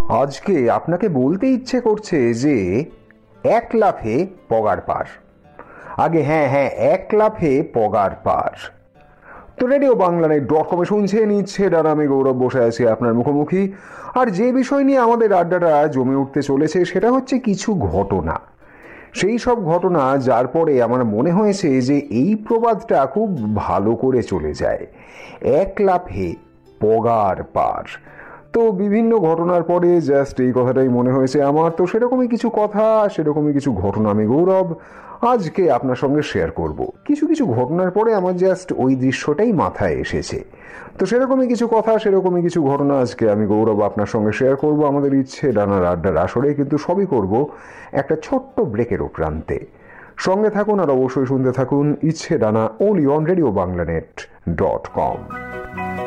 আজকে আপনাকে বলতে ইচ্ছে করছে যে এক লাফে পগার পার। আগে হ্যাঁ, এক লাফে পগার পার। তো রেডিও বাংলা.com শুনছেন ইচ্ছে ডানা, আমি গৌরব বসে আছি আপনার মুখোমুখি। আর যে বিষয় নিয়ে আমাদের আড্ডাটা জমে উঠতে চলেছে সেটা হচ্ছে কিছু ঘটনা। সেই সব ঘটনা যার পরে আমার মনে হয়েছে যে এই প্রবাদটা খুব ভালো করে চলে যায়, এক লাফে পগার পার। তো বিভিন্ন ঘটনার পরে জাস্ট এই কথাটাই মনে হয়েছে আমার। তো সেরকমই কিছু কথা, সেরকমই কিছু ঘটনা আমি গৌরব আজকে আপনার সঙ্গে শেয়ার করব। কিছু কিছু ঘটনার পরে আমার জাস্ট ওই দৃশ্যটাই মাথায় এসেছে। তো সেরকমই কিছু কথা, সেরকমই কিছু ঘটনা আজকে আমি গৌরব আপনার সঙ্গে শেয়ার করব আমাদের ইচ্ছে ডানার আড্ডার আসরে। কিন্তু সবই করব একটা ছোট্ট ব্রেকের প্রান্তে। সঙ্গে থাকুন আর অবশ্যই শুনতে থাকুন ইচ্ছে ডানা, only on RadioBanglaNet.com।